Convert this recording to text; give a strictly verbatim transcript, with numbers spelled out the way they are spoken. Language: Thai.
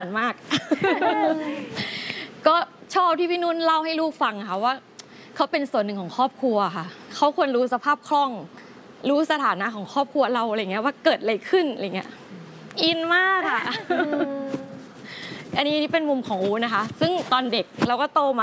มาก ก็ชอบที่พี่นุ่นเล่าให้ลูกฟังค่ะว่าเขาเป็นส่วนหนึ่งของครอบครัวค่ะเขาควรรู้สภาพคล่องรู้สถานะของครอบครัวเราอะไรเงี้ยว่าเกิดอะไรขึ้นอะไรเงี้ยอินมากค่ะอันนี้นี่เป็นมุมของอูนะคะซึ่งตอนเด็กเราก็โตมา